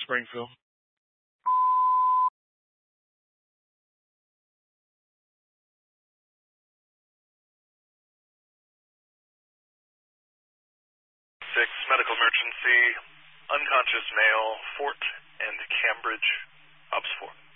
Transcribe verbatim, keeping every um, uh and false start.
Springfield. Six, medical emergency, unconscious male, Fort and Cambridge, Ops four.